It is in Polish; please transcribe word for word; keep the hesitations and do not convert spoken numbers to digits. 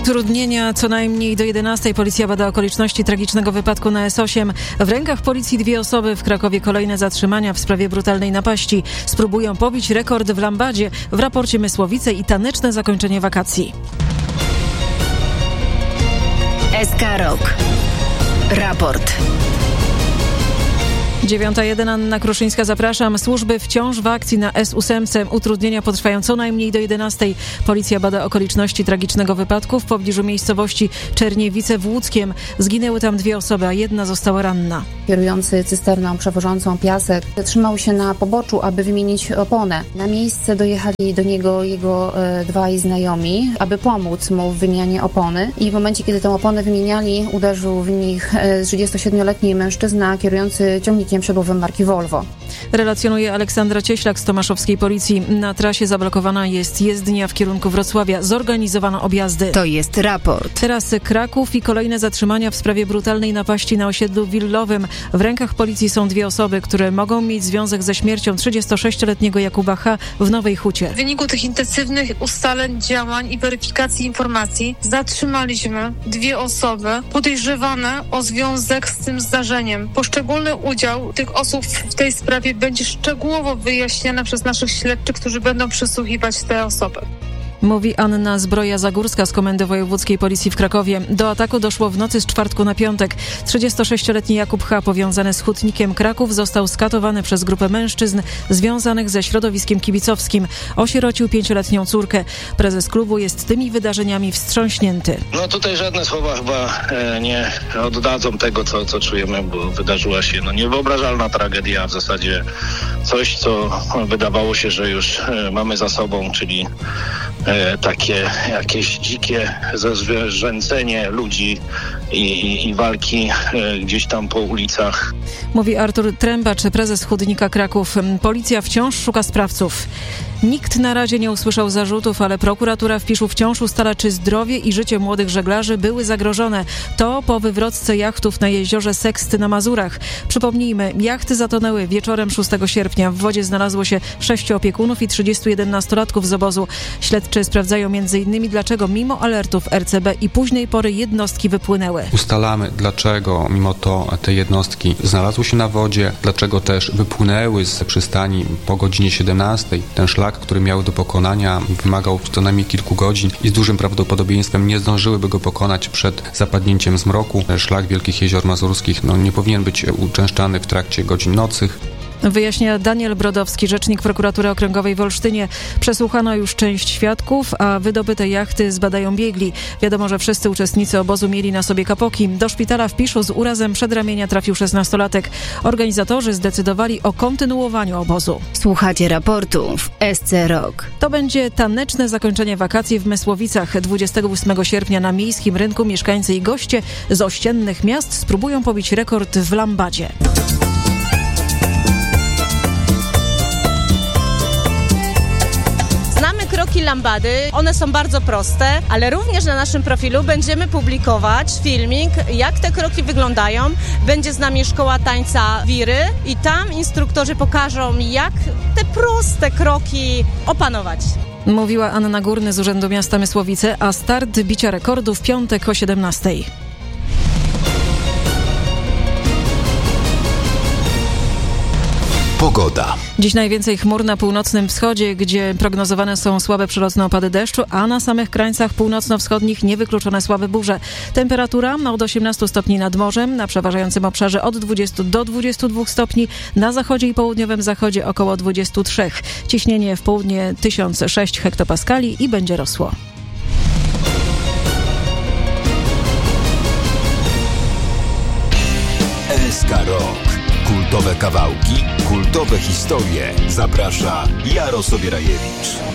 Utrudnienia co najmniej do jedenastej. Policja bada okoliczności tragicznego wypadku na S osiem. W rękach policji dwie osoby. W Krakowie kolejne zatrzymania w sprawie brutalnej napaści. Spróbują pobić rekord w Lambadzie. W raporcie Mysłowice i taneczne zakończenie wakacji. S K Rok. Raport. dziewiąta jeden, Anna Kruszyńska, zapraszam. Służby wciąż w akcji na S osiem. Utrudnienia potrwają co najmniej do jedenastej. Policja bada okoliczności tragicznego wypadku w pobliżu miejscowości Czerniewice w Łódzkiem. Zginęły tam dwie osoby, a jedna została ranna. Kierujący cysterną przewożącą piasek zatrzymał się na poboczu, aby wymienić oponę. Na miejsce dojechali do niego jego e, dwaj znajomi, aby pomóc mu w wymianie opony. I w momencie, kiedy tę oponę wymieniali, uderzył w nich e, trzydziestosiedmioletni mężczyzna kierujący ciągnikiem przełowowym marki Volvo. Relacjonuje Aleksandra Cieślak z tomaszowskiej policji. Na trasie zablokowana jest jezdnia w kierunku Wrocławia. Zorganizowano objazdy. To jest raport. Teraz Kraków i kolejne zatrzymania w sprawie brutalnej napaści na osiedlu willowym. W rękach policji są dwie osoby, które mogą mieć związek ze śmiercią trzydziestosześcioletniego Jakuba H. w Nowej Hucie. W wyniku tych intensywnych ustaleń, działań i weryfikacji informacji zatrzymaliśmy dwie osoby podejrzewane o związek z tym zdarzeniem. Poszczególny udział tych osób w tej sprawie będzie szczegółowo wyjaśniany przez naszych śledczych, którzy będą przesłuchiwać te osoby. Mówi Anna Zbroja-Zagórska z Komendy Wojewódzkiej Policji w Krakowie. Do ataku doszło w nocy z czwartku na piątek. trzydziestosześcioletni Jakub H., powiązany z hutnikiem Kraków, został skatowany przez grupę mężczyzn związanych ze środowiskiem kibicowskim. Osierocił pięcioletnią córkę. Prezes klubu jest tymi wydarzeniami wstrząśnięty. No tutaj żadne słowa chyba e, nie oddadzą tego, co, co czujemy, bo wydarzyła się no, niewyobrażalna tragedia. W zasadzie coś, co wydawało się, że już e, mamy za sobą, czyli E, takie jakieś dzikie zezwierzęcenie ludzi i, i, i walki e, gdzieś tam po ulicach. Mówi Artur Trębacz, prezes Hutnika Kraków. Policja wciąż szuka sprawców. Nikt na razie nie usłyszał zarzutów, ale prokuratura w Piszu wciąż ustala, czy zdrowie i życie młodych żeglarzy były zagrożone. To po wywrotce jachtów na jeziorze Seksty na Mazurach. Przypomnijmy, jachty zatonęły wieczorem szóstego sierpnia. W wodzie znalazło się sześciu opiekunów i trzydziestu jeden nastolatków z obozu. Śledczy sprawdzają między innymi, dlaczego mimo alertów R C B i późnej pory jednostki wypłynęły. Ustalamy, dlaczego mimo to te jednostki znalazły się na wodzie, dlaczego też wypłynęły z przystani po godzinie siedemnastej. Ten szlak, który miały do pokonania, wymagał co najmniej kilku godzin i z dużym prawdopodobieństwem nie zdążyłyby go pokonać przed zapadnięciem zmroku. Szlak Wielkich Jezior Mazurskich no, nie powinien być uczęszczany w trakcie godzin nocnych. Wyjaśnia Daniel Brodowski, rzecznik Prokuratury Okręgowej w Olsztynie. Przesłuchano już część świadków, a wydobyte jachty zbadają biegli. Wiadomo, że wszyscy uczestnicy obozu mieli na sobie kapoki. Do szpitala w Piszu z urazem przedramienia trafił szesnastolatek. Organizatorzy zdecydowali o kontynuowaniu obozu. Słuchacie raportu w S C Rok. To będzie taneczne zakończenie wakacji w Mysłowicach. dwudziestego ósmego sierpnia na miejskim rynku mieszkańcy i goście z ościennych miast spróbują pobić rekord w Lambadzie. Kroki Lambady, one są bardzo proste, ale również na naszym profilu będziemy publikować filmik, jak te kroki wyglądają. Będzie z nami szkoła tańca Wiry i tam instruktorzy pokażą, jak te proste kroki opanować. Mówiła Anna Górny z Urzędu Miasta Mysłowice, a start bicia rekordu w piątek o siedemnastej. Pogoda. Dziś najwięcej chmur na północnym wschodzie, gdzie prognozowane są słabe przelotne opady deszczu, a na samych krańcach północno-wschodnich niewykluczone słabe burze. Temperatura od osiemnastu stopni nad morzem, na przeważającym obszarze od dwudziestu do dwudziestu dwóch stopni, na zachodzie i południowym zachodzie około dwudziestu trzech. Ciśnienie w południe tysiąc sześć hektopaskali i będzie rosło. S K Rok. Kultowe kawałki, kultowe historie. Zaprasza Jaro Sobierajewicz.